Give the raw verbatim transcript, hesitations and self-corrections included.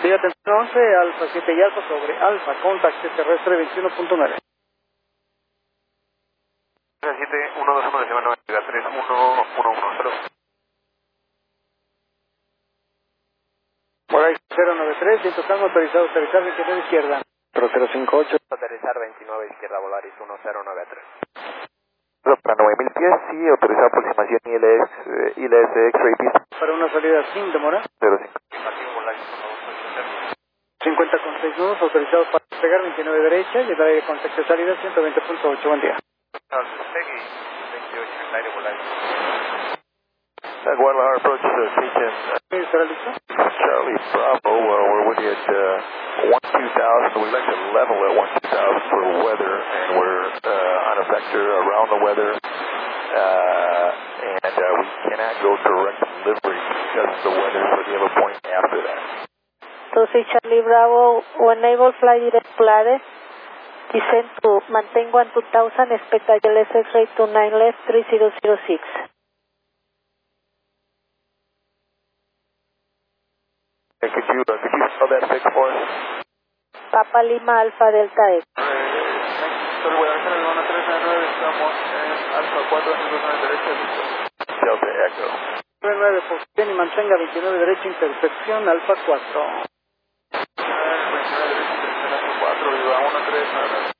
Sí, atención once, Alfa siete y Alfa sobre Alfa, contacto terrestre veintiuno punto nueve. siete uno dos uno de semana tres uno uno uno cero. Por ahí cero nueve tres, ciento están autorizados a aterrizar veintinueve izquierda. cero cero cinco ocho. Aterrizar veintinueve izquierda, Volaris uno cero nueve tres. Para nueve mil pies, sí, autorizado aproximación I L S, eh, I L S X-ray pista. Para una salida sin demora. cero cinco. Afirmativo, Volaris uno dos ocho. cincuenta con seis nudos, autorizados para despegar veintinueve derecha, llegar aire contacto de salida ciento veinte punto ocho, buen día. Despegue veintiocho en el aire, Volaris. Guadalajara approach uh, K ten. ¿Estará listo? Charlie Bravo, uh, we're with you at uh, one two thousand. We'd like to level at one two thousand for weather, and we're uh, on a vector around the weather, uh, and uh, we cannot go direct delivery because of the weather, so we have a point after that. two three Charlie Bravo, when able fly direct Polaris, descend to maintain one two thousand, expect I L S X-ray two nine left, three zero zero six. And could you, uh, could you spell that fix for us? Papa Lima Alfa Delta X. Solo voy a hacer el uno tres nueve, estamos en Alfa cuatro cinco nueve derecha, listo. Delta Echo. nueve nueve, posición y mantenga veintinueve derecha, intersección Alfa cuatro. veintinueve derecha, intersección Alfa cuatro, viva uno tres nueve nueve.